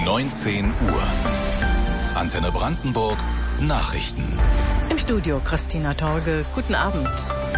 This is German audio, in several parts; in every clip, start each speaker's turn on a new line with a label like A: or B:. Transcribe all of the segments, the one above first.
A: 19 Uhr. Antenne Brandenburg Nachrichten.
B: Im Studio Christina Torge. Guten Abend.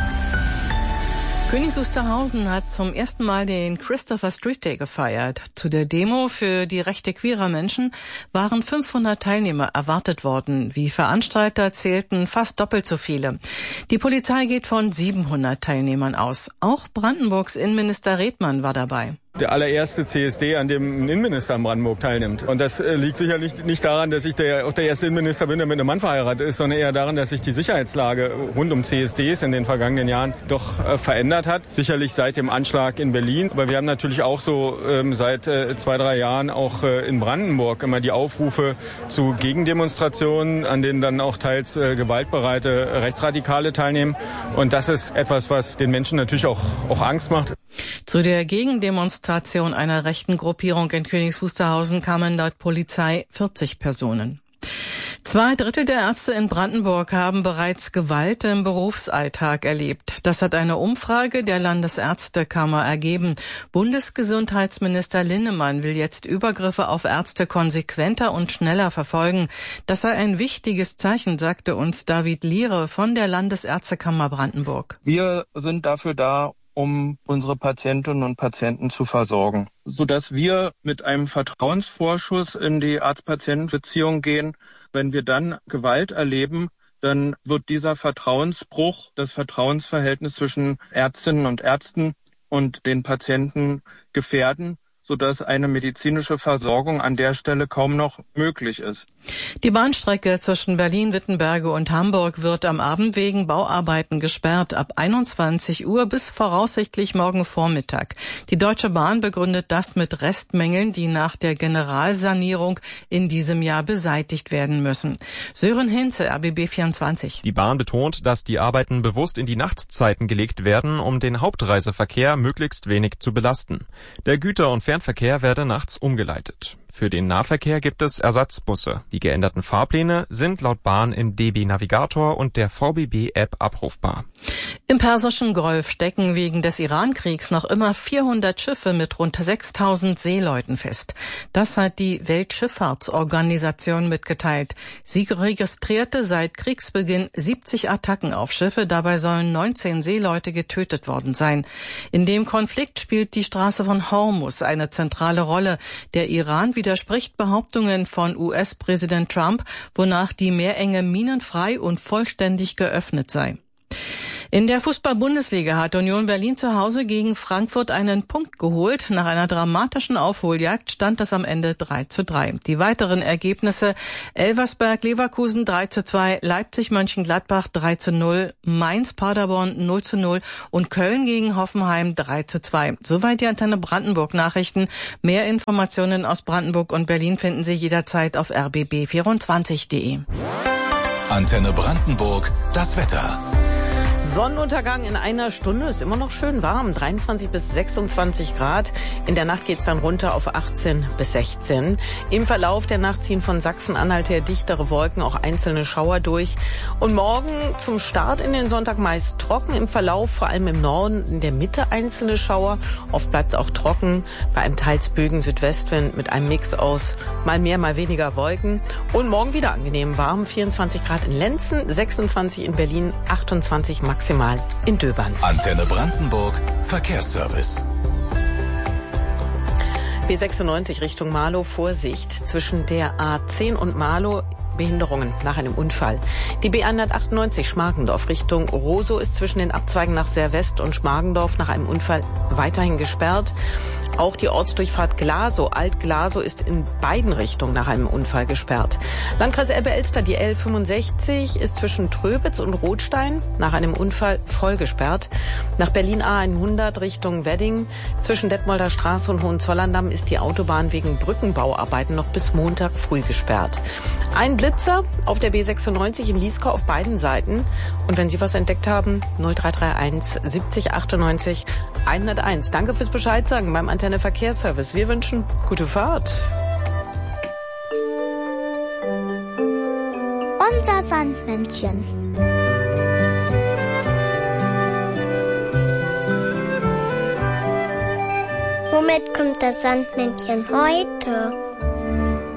B: Königs Wusterhausen hat zum ersten Mal den Christopher Street Day gefeiert. Zu der Demo für die Rechte queerer Menschen waren 500 Teilnehmer erwartet worden. Wie Veranstalter zählten fast doppelt so viele. Die Polizei geht von 700 Teilnehmern aus. Auch Brandenburgs Innenminister Redmann war dabei.
C: Der allererste CSD, an dem ein Innenminister in Brandenburg teilnimmt. Und das liegt sicherlich nicht daran, dass ich auch der erste Innenminister bin, der mit einem Mann verheiratet ist, sondern eher daran, dass sich die Sicherheitslage rund um CSDs in den vergangenen Jahren doch verändert hat. Sicherlich seit dem Anschlag in Berlin. Aber wir haben natürlich auch so seit 2-3 Jahren auch in Brandenburg immer die Aufrufe zu Gegendemonstrationen, an denen dann auch teils gewaltbereite Rechtsradikale teilnehmen. Und das ist etwas, was den Menschen natürlich auch Angst macht.
B: Zu der Gegendemonstration einer rechten Gruppierung in Königs Wusterhausen kamen laut Polizei 40 Personen. 2/3 der Ärzte in Brandenburg haben bereits Gewalt im Berufsalltag erlebt. Das hat eine Umfrage der Landesärztekammer ergeben. Bundesgesundheitsminister Linnemann will jetzt Übergriffe auf Ärzte konsequenter und schneller verfolgen. Das sei ein wichtiges Zeichen, sagte uns David Liere von der Landesärztekammer Brandenburg.
D: Wir sind dafür da, um unsere Patientinnen und Patienten zu versorgen, sodass wir mit einem Vertrauensvorschuss in die Arzt-Patienten-Beziehung gehen. Wenn wir dann Gewalt erleben, dann wird dieser Vertrauensbruch, das Vertrauensverhältnis zwischen Ärztinnen und Ärzten und den Patienten gefährden, sodass eine medizinische Versorgung an der Stelle kaum noch möglich ist.
B: Die Bahnstrecke zwischen Berlin-Wittenberge und Hamburg wird am Abend wegen Bauarbeiten gesperrt, ab 21 Uhr bis voraussichtlich morgen Vormittag. Die Deutsche Bahn begründet das mit Restmängeln, die nach der Generalsanierung in diesem Jahr beseitigt werden müssen. Sören Hinze, RBB 24.
E: Die Bahn betont, dass die Arbeiten bewusst in die Nachtzeiten gelegt werden, um den Hauptreiseverkehr möglichst wenig zu belasten. Der Güter- und Fernverkehr werde nachts umgeleitet. Für den Nahverkehr gibt es Ersatzbusse. Die geänderten Fahrpläne sind laut Bahn im DB Navigator und der VBB-App abrufbar.
B: Im Persischen Golf stecken wegen des Iran-Kriegs noch immer 400 Schiffe mit rund 6.000 Seeleuten fest. Das hat die Weltschifffahrtsorganisation mitgeteilt. Sie registrierte seit Kriegsbeginn 70 Attacken auf Schiffe. Dabei sollen 19 Seeleute getötet worden sein. In dem Konflikt spielt die Straße von Hormuz eine zentrale Rolle. Der Iran widerspricht Behauptungen von US-Präsident Trump, wonach die Meerenge minenfrei und vollständig geöffnet sei. In der Fußball-Bundesliga hat Union Berlin zu Hause gegen Frankfurt einen Punkt geholt. Nach einer dramatischen Aufholjagd stand es am Ende 3:3. Die weiteren Ergebnisse: Elversberg-Leverkusen 3:2, Leipzig-Mönchengladbach 3:0, Mainz-Paderborn 0:0 und Köln gegen Hoffenheim 3:2. Soweit die Antenne Brandenburg Nachrichten. Mehr Informationen aus Brandenburg und Berlin finden Sie jederzeit auf rbb24.de.
A: Antenne Brandenburg, das Wetter.
F: Sonnenuntergang in einer Stunde, ist immer noch schön warm, 23 bis 26 Grad. In der Nacht geht's dann runter auf 18 bis 16. Im Verlauf der Nacht ziehen von Sachsen-Anhalt her dichtere Wolken, auch einzelne Schauer durch. Und morgen zum Start in den Sonntag meist trocken, im Verlauf vor allem im Norden, in der Mitte einzelne Schauer. Oft bleibt's auch trocken, bei einem teils böigen Südwestwind mit einem Mix aus mal mehr, mal weniger Wolken. Und morgen wieder angenehm warm, 24 Grad in Lenzen, 26 in Berlin, 28 maximal in Döbern.
A: Antenne Brandenburg Verkehrsservice.
F: B96 Richtung Marlow, Vorsicht. Zwischen der A10 und Marlow Behinderungen nach einem Unfall. Die B198 Schmargendorf Richtung Rosow ist zwischen den Abzweigen nach Servest und Schmargendorf nach einem Unfall weiterhin gesperrt. Auch die Ortsdurchfahrt Glasow, Alt-Glasow, ist in beiden Richtungen nach einem Unfall gesperrt. Landkreis Elbe-Elster, die L65 ist zwischen Tröbitz und Rothstein nach einem Unfall voll gesperrt. Nach Berlin A100 Richtung Wedding zwischen Detmolder Straße und Hohenzollern-Damm ist die Autobahn wegen Brückenbauarbeiten noch bis Montag früh gesperrt. Ein Blitzer auf der B96 in Lieskow auf beiden Seiten. Und wenn Sie was entdeckt haben, 0331 70 98 101. Danke fürs Bescheid sagen beim Antenne Verkehrsservice. Wir wünschen gute Fahrt.
G: Unser Sandmännchen. Womit kommt das Sandmännchen heute?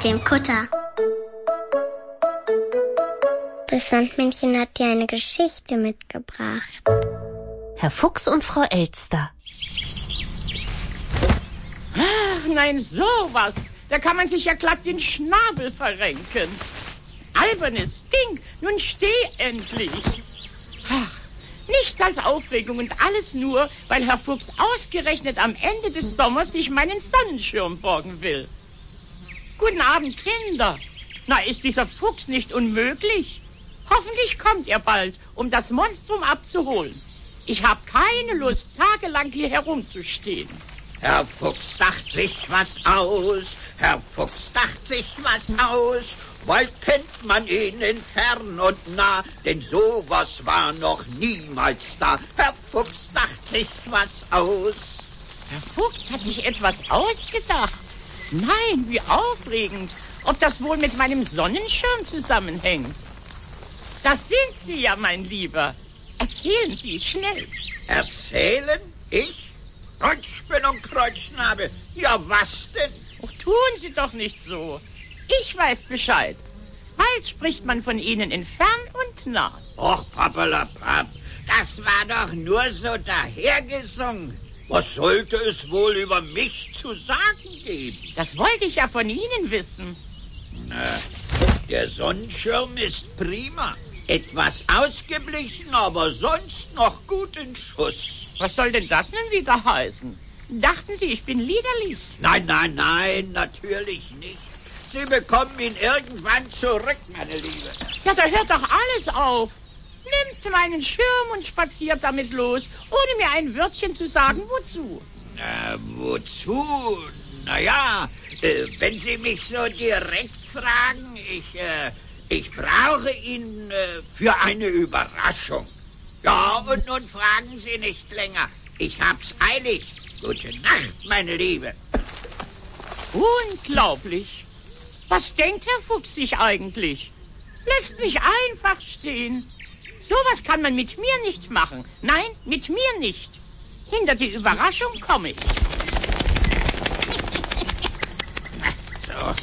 G: mit dem Kutter. Das Sandmännchen hat dir eine Geschichte mitgebracht.
H: Herr Fuchs und Frau Elster.
I: Ach nein, sowas. Da kann man sich ja glatt den Schnabel verrenken. Albernes Ding, nun steh endlich. Ach, nichts als Aufregung und alles nur, weil Herr Fuchs ausgerechnet am Ende des Sommers sich meinen Sonnenschirm borgen will. Guten Abend, Kinder. Na, ist dieser Fuchs nicht unmöglich? Hoffentlich kommt er bald, um das Monstrum abzuholen. Ich habe keine Lust, tagelang hier herumzustehen.
J: Herr Fuchs dacht sich was aus, Herr Fuchs dacht sich was aus. Bald kennt man ihn in fern und nah, denn sowas war noch niemals da. Herr Fuchs dacht sich was aus.
I: Herr Fuchs hat sich etwas ausgedacht. Nein, wie aufregend. Ob das wohl mit meinem Sonnenschirm zusammenhängt? Das sind Sie ja, mein Lieber. Erzählen Sie schnell.
J: Erzählen? Ich? Kreuzspinn und Kreuznabel. Ja, was denn?
I: Oh, tun Sie doch nicht so. Ich weiß Bescheid. Bald spricht man von Ihnen in fern und nah.
J: Och, Pappelapapp, das war doch nur so dahergesungen. Was sollte es wohl über mich zu sagen geben?
I: Das wollte ich ja von Ihnen wissen.
J: Na, der Sonnenschirm ist prima. Etwas ausgeblichen, aber sonst noch gut in Schuss.
I: Was soll denn das nun wieder heißen? Dachten Sie, ich bin liederlich?
J: Nein, nein, nein, natürlich nicht. Sie bekommen ihn irgendwann zurück, meine Liebe.
I: Ja, da hört doch alles auf. Nimmt meinen Schirm und spaziert damit los, ohne mir ein Wörtchen zu sagen, wozu.
J: Wozu? Naja, wenn Sie mich so direkt fragen, ich brauche ihn für eine Überraschung. Ja, und nun fragen Sie nicht länger. Ich hab's eilig. Gute Nacht, meine Liebe.
I: Unglaublich. Was denkt Herr Fuchs sich eigentlich? Lässt mich einfach stehen. Sowas kann man mit mir nicht machen. Nein, mit mir nicht. Hinter die Überraschung komme ich.
J: So.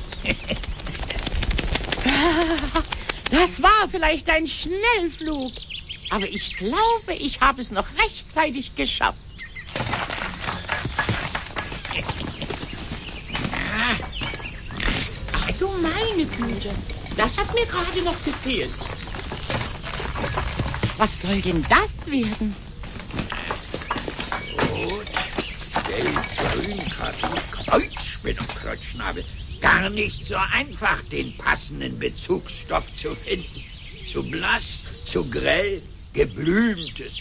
I: Das war vielleicht ein Schnellflug. Aber ich glaube, ich habe es noch rechtzeitig geschafft. Ach du meine Güte, das hat mir gerade noch gefehlt. Was soll denn das werden?
J: Rot, gelb, grün, Kreuzspinn und Kreuzschnabel. Gar nicht so einfach, den passenden Bezugsstoff zu finden. Zu blass, zu grell, geblümtes